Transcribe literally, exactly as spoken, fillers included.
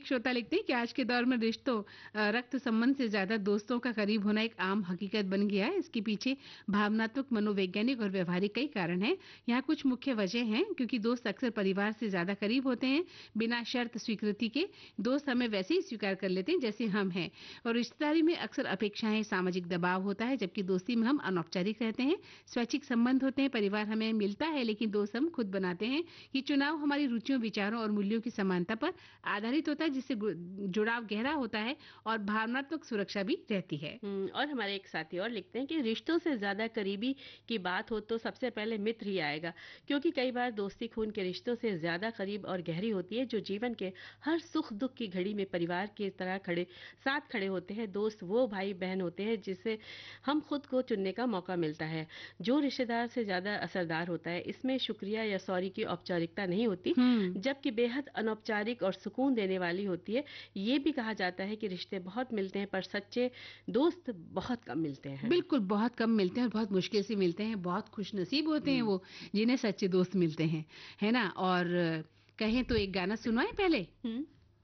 श्रोता लिखते हैं कि आज के दौर में रिश्तों अ, रक्त संबंध से ज्यादा दोस्तों का करीब होना एक आम हकीकत बन गया है। इसके पीछे भावनात्मक, मनोवैज्ञानिक और व्यवहारिक कई कारण हैं। यहाँ कुछ मुख्य वजह हैं, क्योंकि दोस्त अक्सर परिवार से ज्यादा करीब होते हैं। बिना शर्त स्वीकृति के दोस्त हमें वैसे ही स्वीकार कर लेते हैं जैसे हम हैं। और रिश्तेदारी में अक्सर अपेक्षाएं, सामाजिक दबाव होता है, जबकि दोस्ती में हम अनौपचारिक रहते हैं, स्वैच्छिक संबंध होते हैं। परिवार हमें मिलता है, लेकिन दोस्त हम खुद बनाते हैं। ये चुनाव हमारी रुचियों, विचारों और मूल्यों की समानता पर आधारित होता है, जिससे गु- जुड़ाव गहरा होता है और भावनात्मक सुरक्षा भी रहती है। हम्म, और हमारे एक साथी और लिखते हैं कि रिश्तों से ज्यादा करीबी की बात हो तो सबसे पहले मित्र ही आएगा, क्योंकि कई बार दोस्ती खून के रिश्तों से ज्यादा करीब और गहरी होती है, जो जीवन के हर सुख दुख की घड़ी में परिवार की तरह खड़े साथ खड़े होते हैं। दोस्त वो भाई बहन होते हैं जिससे हम खुद को चुनने का मौका मिलता है। जो रिश्तेदार से ज्यादा असरदार होता है, इसमें शुक्रिया या सॉरी की औपचारिकता नहीं होती, हम्म जबकि बेहद अनौपचारिक और सुकून देने वाली होती है। ये भी कहा जाता है कि रिश्ते बहुत मिलते हैं, पर सच्चे दोस्त बहुत कम मिलते हैं। बिल्कुल, बहुत कम मिलते हैं और बहुत मुश्किल से मिलते हैं। बहुत खुशनसीब होते हैं हम्म। वो जिन्हें सच्चे दोस्त मिलते हैं, है ना? और अ, कहें तो एक गाना सुनवाएं पहले। हम्म।